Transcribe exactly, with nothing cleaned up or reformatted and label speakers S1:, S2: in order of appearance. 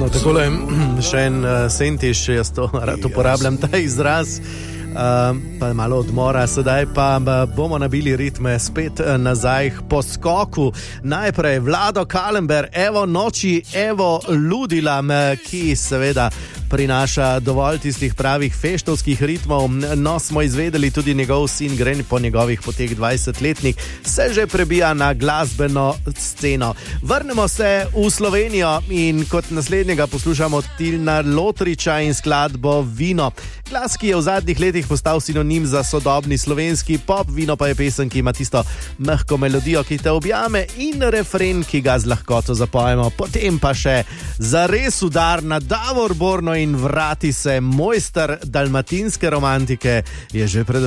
S1: Evo, takole, še en uh, sentiš, jaz to rad uporabljam, ta izraz, uh, pa malo odmora, sedaj pa uh, bomo nabili ritme spet uh, nazaj po skoku. Najprej Vlado Kalember, Evo noči, Evo ludilam, ki seveda prinaša dovolj tistih pravih feštovskih ritmov. No, smo izvedeli, tudi njegov sin gre po njegovih poteh dvajsetletnik, se že prebija na glasbeno sceno. Vrnemo se v Slovenijo in kot naslednjega poslušamo Tilna Lotriča in skladbo Vino. Glas, ki je v zadnjih letih postal sinonim za sodobni slovenski pop, Vino pa je pesem, ki ima tisto mehko melodijo, ki te objame, in refren, ki ga z lahkoto zapojemo. Potem pa še zares udarna Davor Borno in Vrati se, mojster dalmatinske romantike, je že pred